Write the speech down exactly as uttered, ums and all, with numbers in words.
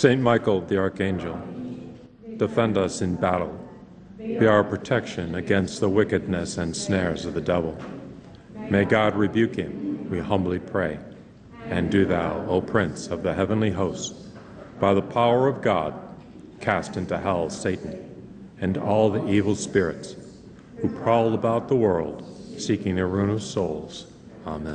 Saint Michael the Archangel, defend us in battle. Be our protection against the wickedness and snares of the devil. May God rebuke him, we humbly pray. And do thou, O Prince of the heavenly host, by the power of God, cast into hell Satan and all the evil spirits who prowl about the world, seeking the ruin of souls. Amen.